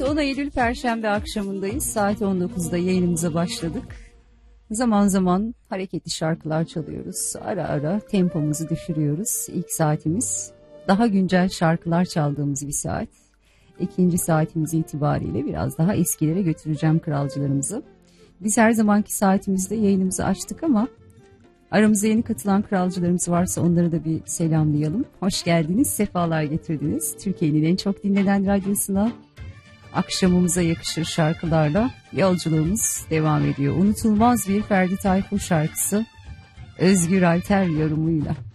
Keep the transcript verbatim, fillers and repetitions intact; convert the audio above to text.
on Eylül Perşembe akşamındayız. Saat on dokuzda yayınımıza başladık. Zaman zaman hareketli şarkılar çalıyoruz. Ara ara tempomuzu düşürüyoruz. İlk saatimiz daha güncel şarkılar çaldığımız bir saat. İkinci saatimiz itibariyle biraz daha eskilere götüreceğim kralcılarımızı. Biz her zamanki saatimizde yayınımızı açtık ama aramıza yeni katılan kralcılarımız varsa onları da bir selamlayalım. Hoş geldiniz, sefalar getirdiniz. Türkiye'nin en çok dinlenen radyosuna akşamımıza yakışır şarkılarla yolculuğumuz devam ediyor. Unutulmaz bir Ferdi Tayfur şarkısı Özgür Alter yorumuyla.